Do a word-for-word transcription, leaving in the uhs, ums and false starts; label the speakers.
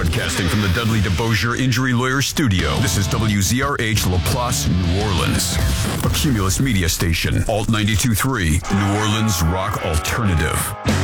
Speaker 1: Broadcasting from the Dudley DeBosier Injury Lawyer Studio, this is W Z R H LaPlace, New Orleans. A Cumulus media station, Alt ninety-two point three, New Orleans Rock Alternative.